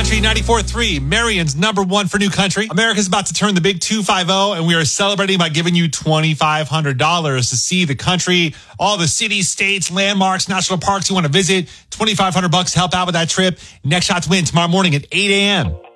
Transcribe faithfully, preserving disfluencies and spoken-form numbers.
Country ninety-four point three, Marion's number one for new country. America's about to turn the big two fifty, and we are celebrating by giving you twenty-five hundred dollars to see the country, all the cities, states, landmarks, national parks you want to visit. twenty-five hundred bucks to help out with that trip. Next shot to win tomorrow morning at eight a.m.